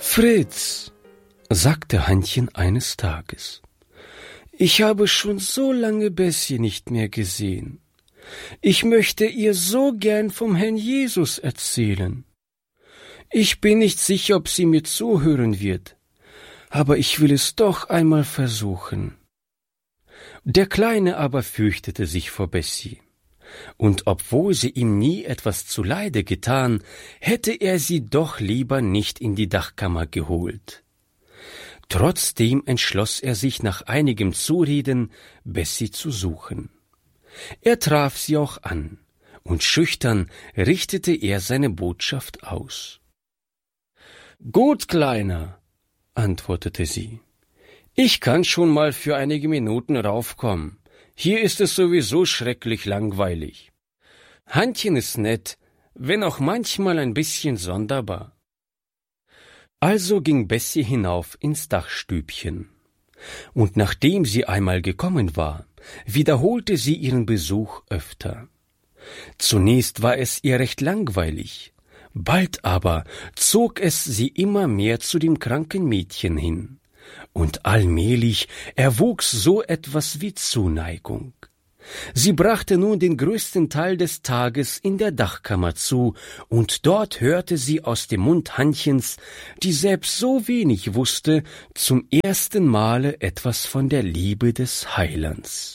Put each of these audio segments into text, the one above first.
Fritz, sagte Hannchen eines Tages, ich habe schon so lange Bessie nicht mehr gesehen. Ich möchte ihr so gern vom Herrn Jesus erzählen. Ich bin nicht sicher, ob sie mir zuhören wird, aber ich will es doch einmal versuchen. Der Kleine aber fürchtete sich vor Bessie, und obwohl sie ihm nie etwas zuleide getan, hätte er sie doch lieber nicht in die Dachkammer geholt. Trotzdem entschloss er sich nach einigem Zureden, Bessie zu suchen. Er traf sie auch an, und schüchtern richtete er seine Botschaft aus. »Gut, Kleiner«, antwortete sie, »ich kann schon mal für einige Minuten raufkommen. Hier ist es sowieso schrecklich langweilig. Hannchen ist nett, wenn auch manchmal ein bisschen sonderbar.« Also ging Bessie hinauf ins Dachstübchen. Und nachdem sie einmal gekommen war, wiederholte sie ihren Besuch öfter. Zunächst war es ihr recht langweilig, bald aber zog es sie immer mehr zu dem kranken Mädchen hin, und allmählich erwuchs so etwas wie Zuneigung. Sie brachte nun den größten Teil des Tages in der Dachkammer zu, und dort hörte sie aus dem Mund Hannchens, die selbst so wenig wusste, zum ersten Male etwas von der Liebe des Heilands.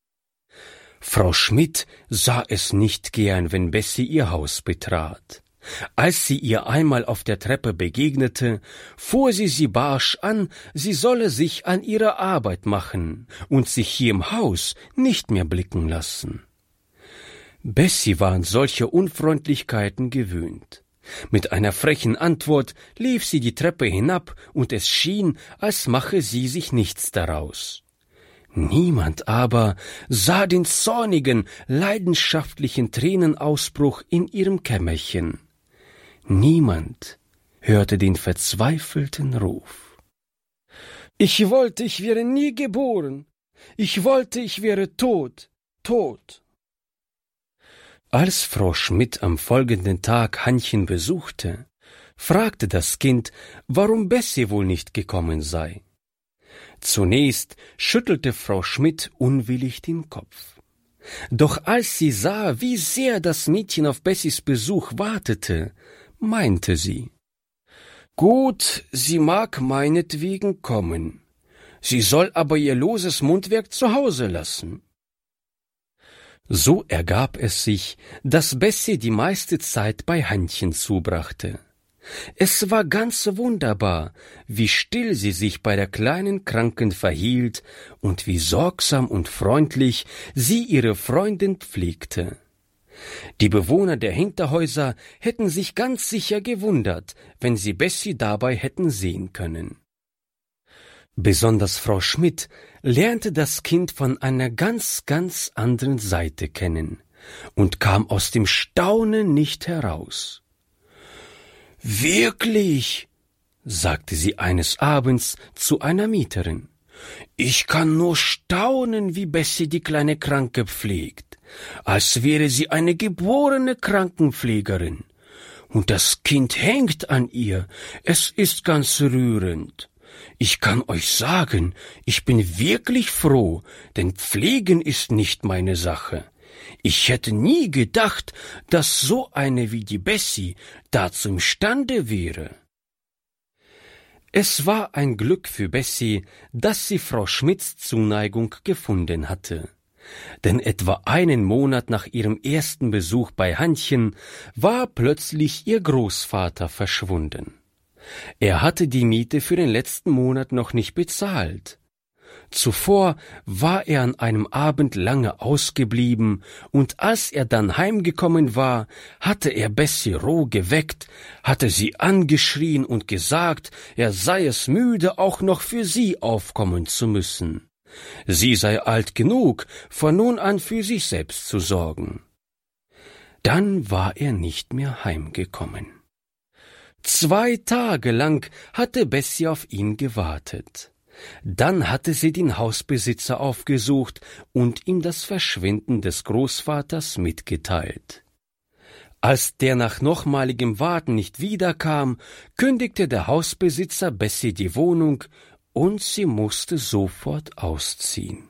Frau Schmidt sah es nicht gern, wenn Bessie ihr Haus betrat. Als sie ihr einmal auf der Treppe begegnete, fuhr sie barsch an, sie solle sich an ihre Arbeit machen und sich hier im Haus nicht mehr blicken lassen. Bessie war an solche Unfreundlichkeiten gewöhnt. Mit einer frechen Antwort lief sie die Treppe hinab, und es schien, als mache sie sich nichts daraus. Niemand aber sah den zornigen, leidenschaftlichen Tränenausbruch in ihrem Kämmerchen. Niemand hörte den verzweifelten Ruf. »Ich wollte, ich wäre nie geboren. Ich wollte, ich wäre tot, tot.« Als Frau Schmidt am folgenden Tag Hannchen besuchte, fragte das Kind, warum Bessie wohl nicht gekommen sei. Zunächst schüttelte Frau Schmidt unwillig den Kopf. Doch als sie sah, wie sehr das Mädchen auf Bessies Besuch wartete, meinte sie, »Gut, sie mag meinetwegen kommen. Sie soll aber ihr loses Mundwerk zu Hause lassen.« So ergab es sich, dass Bessie die meiste Zeit bei Hannchen zubrachte. Es war ganz wunderbar, wie still sie sich bei der kleinen Kranken verhielt und wie sorgsam und freundlich sie ihre Freundin pflegte. Die Bewohner der Hinterhäuser hätten sich ganz sicher gewundert, wenn sie Bessie dabei hätten sehen können. Besonders Frau Schmidt lernte das Kind von einer ganz anderen Seite kennen und kam aus dem Staunen nicht heraus. »Wirklich«, sagte sie eines Abends zu einer Mieterin, »ich kann nur staunen, wie Bessie die kleine Kranke pflegt, als wäre sie eine geborene Krankenpflegerin. Und das Kind hängt an ihr, es ist ganz rührend. Ich kann euch sagen, ich bin wirklich froh, denn Pflegen ist nicht meine Sache. Ich hätte nie gedacht, dass so eine wie die Bessie dazu imstande wäre.« Es war ein Glück für Bessie, dass sie Frau Schmidts Zuneigung gefunden hatte. Denn etwa einen Monat nach ihrem ersten Besuch bei Hannchen war plötzlich ihr Großvater verschwunden. Er hatte die Miete für den letzten Monat noch nicht bezahlt. Zuvor war er an einem Abend lange ausgeblieben, und als er dann heimgekommen war, hatte er Bessie roh geweckt, hatte sie angeschrien und gesagt, er sei es müde, auch noch für sie aufkommen zu müssen. Sie sei alt genug, von nun an für sich selbst zu sorgen. Dann war er nicht mehr heimgekommen. 2 Tage lang hatte Bessie auf ihn gewartet. Dann hatte sie den Hausbesitzer aufgesucht und ihm das Verschwinden des Großvaters mitgeteilt. Als der nach nochmaligem Warten nicht wiederkam, kündigte der Hausbesitzer Bessie die Wohnung, und sie musste sofort ausziehen.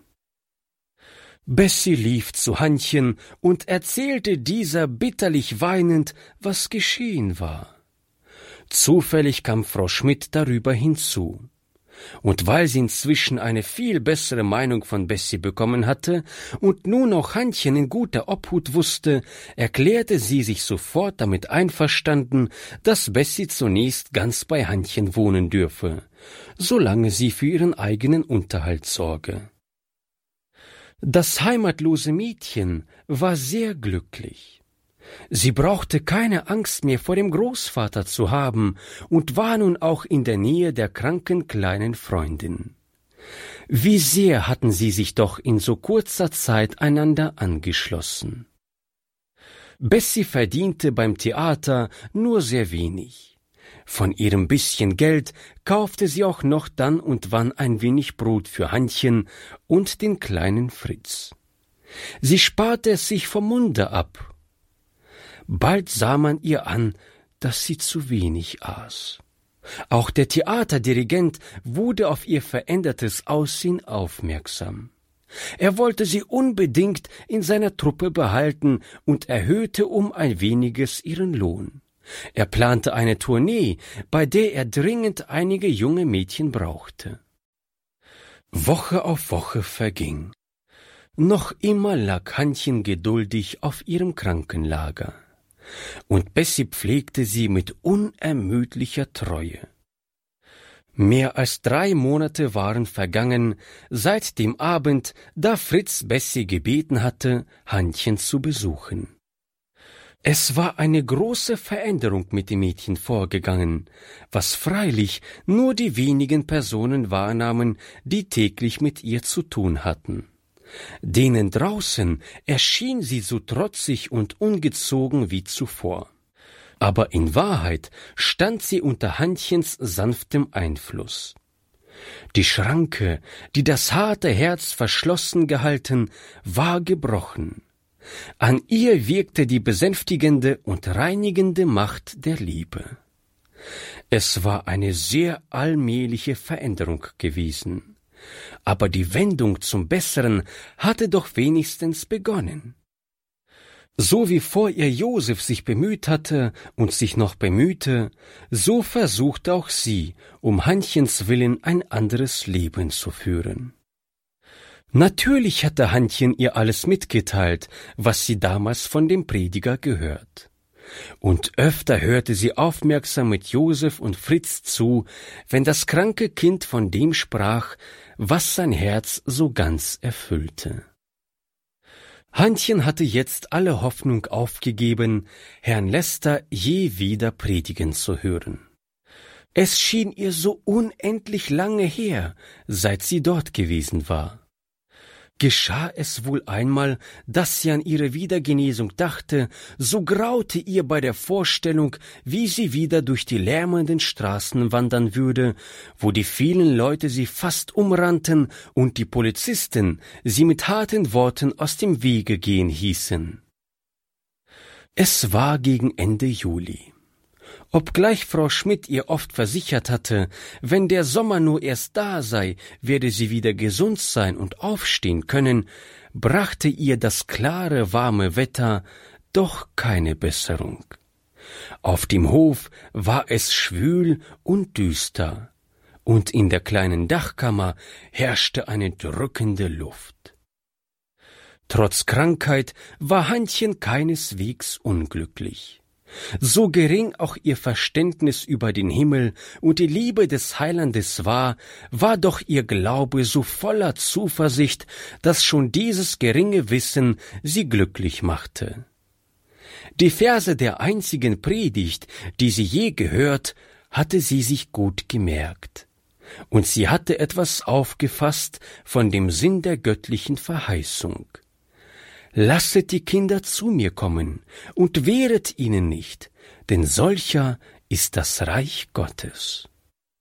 Bessie lief zu Hannchen und erzählte dieser bitterlich weinend, was geschehen war. Zufällig kam Frau Schmidt darüber hinzu. Und weil sie inzwischen eine viel bessere Meinung von Bessie bekommen hatte und nun auch Hannchen in guter Obhut wusste, erklärte sie sich sofort damit einverstanden, dass Bessie zunächst ganz bei Hannchen wohnen dürfe, solange sie für ihren eigenen Unterhalt sorge. Das heimatlose Mädchen war sehr glücklich. Sie brauchte keine Angst mehr vor dem Großvater zu haben und war nun auch in der Nähe der kranken kleinen Freundin. Wie sehr hatten sie sich doch in so kurzer Zeit einander angeschlossen. Bessie verdiente beim Theater nur sehr wenig. Von ihrem bisschen Geld kaufte sie auch noch dann und wann ein wenig Brot für Hannchen und den kleinen Fritz. Sie sparte es sich vom Munde ab. Bald sah man ihr an, dass sie zu wenig aß. Auch der Theaterdirigent wurde auf ihr verändertes Aussehen aufmerksam. Er wollte sie unbedingt in seiner Truppe behalten und erhöhte um ein weniges ihren Lohn. Er plante eine Tournee, bei der er dringend einige junge Mädchen brauchte. Woche auf Woche verging. Noch immer lag Hannchen geduldig auf ihrem Krankenlager. Und Bessie pflegte sie mit unermüdlicher Treue. Mehr als 3 Monate waren vergangen, seit dem Abend, da Fritz Bessie gebeten hatte, Hannchen zu besuchen. Es war eine große Veränderung mit dem Mädchen vorgegangen, was freilich nur die wenigen Personen wahrnahmen, die täglich mit ihr zu tun hatten. Denen draußen erschien sie so trotzig und ungezogen wie zuvor. Aber in Wahrheit stand sie unter Hannchens sanftem Einfluss. Die Schranke, die das harte Herz verschlossen gehalten, war gebrochen. An ihr wirkte die besänftigende und reinigende Macht der Liebe. Es war eine sehr allmähliche Veränderung gewesen. Aber die Wendung zum Besseren hatte doch wenigstens begonnen. So wie vor ihr Josef sich bemüht hatte und sich noch bemühte, so versuchte auch sie, um Hannchens willen ein anderes Leben zu führen. Natürlich hatte Hannchen ihr alles mitgeteilt, was sie damals von dem Prediger gehört. Und öfter hörte sie aufmerksam mit Josef und Fritz zu, wenn das kranke Kind von dem sprach, was sein Herz so ganz erfüllte. Hannchen hatte jetzt alle Hoffnung aufgegeben, Herrn Lester je wieder predigen zu hören. Es schien ihr so unendlich lange her, seit sie dort gewesen war. Geschah es wohl einmal, dass sie an ihre Wiedergenesung dachte, so graute ihr bei der Vorstellung, wie sie wieder durch die lärmenden Straßen wandern würde, wo die vielen Leute sie fast umrannten und die Polizisten sie mit harten Worten aus dem Wege gehen hießen. Es war gegen Ende Juli. Obgleich Frau Schmidt ihr oft versichert hatte, wenn der Sommer nur erst da sei, werde sie wieder gesund sein und aufstehen können, brachte ihr das klare, warme Wetter doch keine Besserung. Auf dem Hof war es schwül und düster, und in der kleinen Dachkammer herrschte eine drückende Luft. Trotz Krankheit war Hannchen keineswegs unglücklich. So gering auch ihr Verständnis über den Himmel und die Liebe des Heilandes war doch ihr Glaube so voller Zuversicht, dass schon dieses geringe Wissen sie glücklich machte. Die Verse der einzigen Predigt, die sie je gehört, hatte sie sich gut gemerkt. Und sie hatte etwas aufgefasst von dem Sinn der göttlichen Verheißung. Lasset die Kinder zu mir kommen und wehret ihnen nicht, denn solcher ist das Reich Gottes.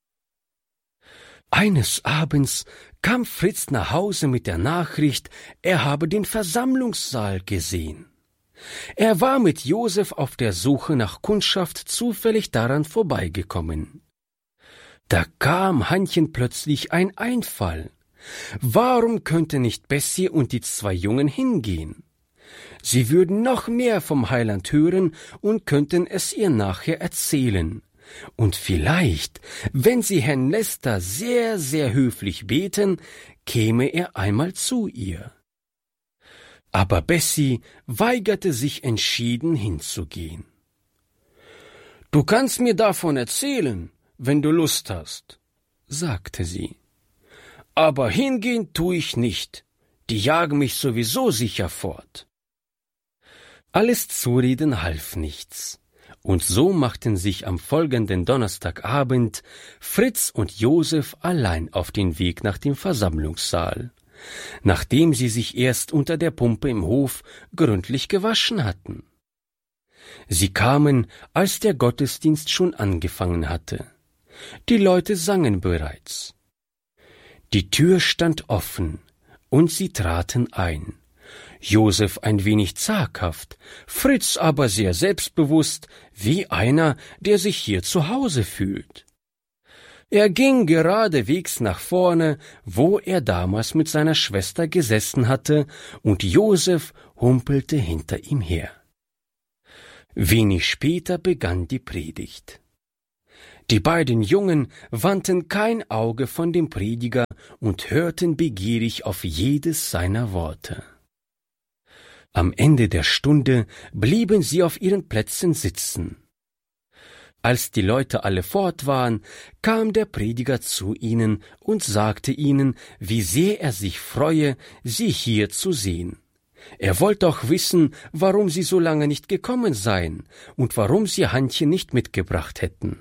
Eines Abends kam Fritz nach Hause mit der Nachricht, er habe den Versammlungssaal gesehen. Er war mit Josef auf der Suche nach Kundschaft zufällig daran vorbeigekommen. Da kam Hannchen plötzlich ein Einfall. Warum könnte nicht Bessie und die 2 Jungen hingehen? Sie würden noch mehr vom Heiland hören und könnten es ihr nachher erzählen. Und vielleicht, wenn sie Herrn Lester sehr, sehr höflich beten, käme er einmal zu ihr. Aber Bessie weigerte sich entschieden hinzugehen. »Du kannst mir davon erzählen, wenn du Lust hast«, sagte sie. »Aber hingehen tu ich nicht, die jagen mich sowieso sicher fort.« Alles Zureden half nichts, und so machten sich am folgenden Donnerstagabend Fritz und Josef allein auf den Weg nach dem Versammlungssaal, nachdem sie sich erst unter der Pumpe im Hof gründlich gewaschen hatten. Sie kamen, als der Gottesdienst schon angefangen hatte. Die Leute sangen bereits. Die Tür stand offen, und sie traten ein. Josef ein wenig zaghaft, Fritz aber sehr selbstbewusst, wie einer, der sich hier zu Hause fühlt. Er ging geradewegs nach vorne, wo er damals mit seiner Schwester gesessen hatte, und Josef humpelte hinter ihm her. Wenig später begann die Predigt. Die beiden Jungen wandten kein Auge von dem Prediger und hörten begierig auf jedes seiner Worte. Am Ende der Stunde blieben sie auf ihren Plätzen sitzen. Als die Leute alle fort waren, kam der Prediger zu ihnen und sagte ihnen, wie sehr er sich freue, sie hier zu sehen. Er wollte auch wissen, warum sie so lange nicht gekommen seien und warum sie Hannchen nicht mitgebracht hätten.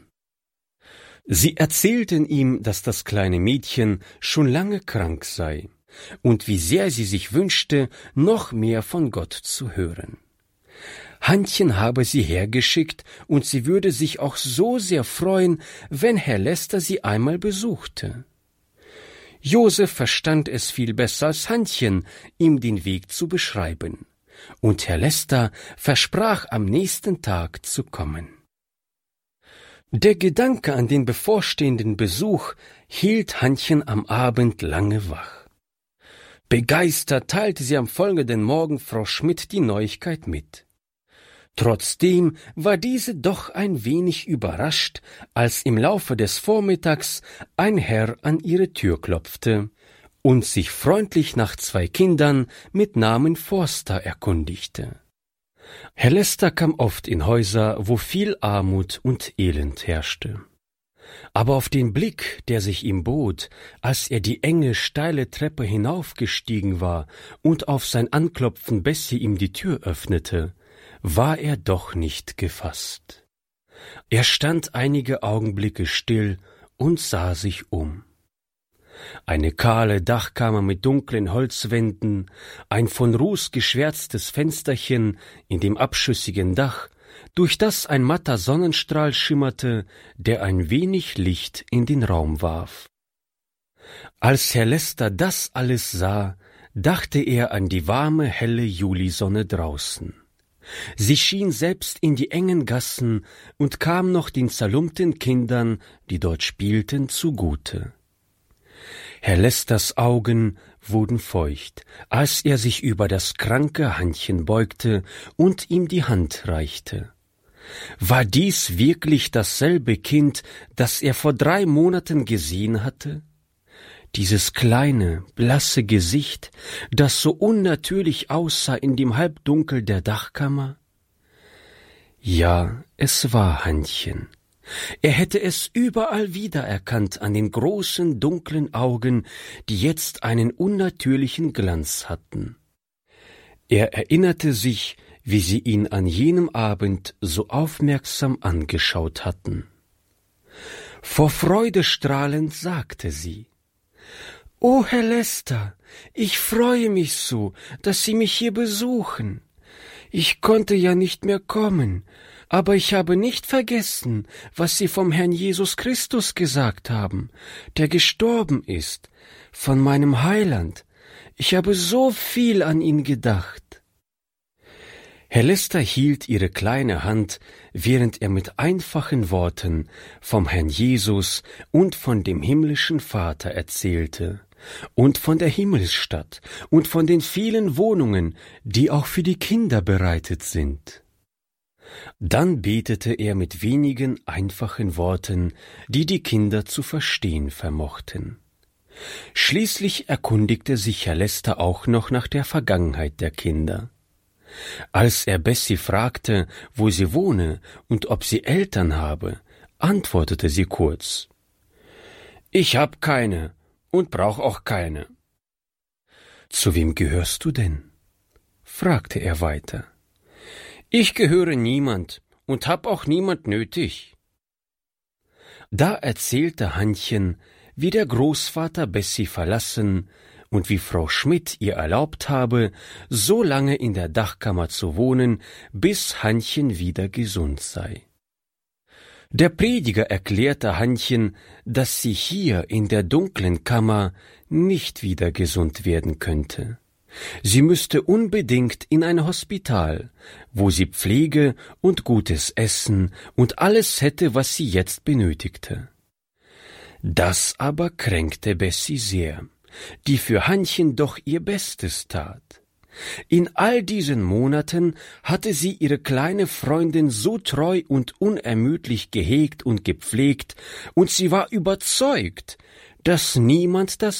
Sie erzählten ihm, dass das kleine Mädchen schon lange krank sei und wie sehr sie sich wünschte, noch mehr von Gott zu hören. Hannchen habe sie hergeschickt, und sie würde sich auch so sehr freuen, wenn Herr Lester sie einmal besuchte. Josef verstand es viel besser als Hannchen, ihm den Weg zu beschreiben, und Herr Lester versprach, am nächsten Tag zu kommen. Der Gedanke an den bevorstehenden Besuch hielt Hannchen am Abend lange wach. Begeistert teilte sie am folgenden Morgen Frau Schmidt die Neuigkeit mit. Trotzdem war diese doch ein wenig überrascht, als im Laufe des Vormittags ein Herr an ihre Tür klopfte und sich freundlich nach 2 Kindern mit Namen Forster erkundigte. Herr Lester kam oft in Häuser, wo viel Armut und Elend herrschte. Aber auf den Blick, der sich ihm bot, als er die enge, steile Treppe hinaufgestiegen war und auf sein Anklopfen Bessie ihm die Tür öffnete, war er doch nicht gefasst. Er stand einige Augenblicke still und sah sich um. Eine kahle Dachkammer mit dunklen Holzwänden, ein von Ruß geschwärztes Fensterchen in dem abschüssigen Dach, durch das ein matter Sonnenstrahl schimmerte, der ein wenig Licht in den Raum warf. Als Herr Lester das alles sah, dachte er an die warme, helle Julisonne draußen. Sie schien selbst in die engen Gassen und kam noch den zerlumpten Kindern, die dort spielten, zugute. Herr Lesters Augen wurden feucht, als er sich über das kranke Hannchen beugte und ihm die Hand reichte. War dies wirklich dasselbe Kind, das er vor 3 Monaten gesehen hatte? Dieses kleine, blasse Gesicht, das so unnatürlich aussah in dem Halbdunkel der Dachkammer? Ja, es war Hannchen. Er hätte es überall wiedererkannt an den großen, dunklen Augen, die jetzt einen unnatürlichen Glanz hatten. Er erinnerte sich, wie sie ihn an jenem Abend so aufmerksam angeschaut hatten. Vor Freude strahlend sagte sie: »Oh, Herr Lester, ich freue mich so, dass Sie mich hier besuchen. Ich konnte ja nicht mehr kommen, aber ich habe nicht vergessen, was Sie vom Herrn Jesus Christus gesagt haben, der gestorben ist, von meinem Heiland. Ich habe so viel an ihn gedacht.« Herr Lester hielt ihre kleine Hand, während er mit einfachen Worten vom Herrn Jesus und von dem himmlischen Vater erzählte und von der Himmelsstadt und von den vielen Wohnungen, die auch für die Kinder bereitet sind. Dann betete er mit wenigen einfachen Worten, die die Kinder zu verstehen vermochten. Schließlich erkundigte sich Herr Lester auch noch nach der Vergangenheit der Kinder. Als er Bessie fragte, wo sie wohne und ob sie Eltern habe, antwortete sie kurz: »Ich hab keine und brauch auch keine.« »Zu wem gehörst du denn?« fragte er weiter. »Ich gehöre niemand und hab auch niemand nötig.« Da erzählte Hannchen, wie der Großvater Bessie verlassen und wie Frau Schmidt ihr erlaubt habe, so lange in der Dachkammer zu wohnen, bis Hannchen wieder gesund sei. Der Prediger erklärte Hannchen, dass sie hier in der dunklen Kammer nicht wieder gesund werden könnte. Sie müsste unbedingt in ein Hospital, wo sie Pflege und gutes Essen und alles hätte, was sie jetzt benötigte. Das aber kränkte Bessie sehr, die für Hannchen doch ihr Bestes tat. In all diesen Monaten hatte sie ihre kleine Freundin so treu und unermüdlich gehegt und gepflegt, und sie war überzeugt, dass niemand das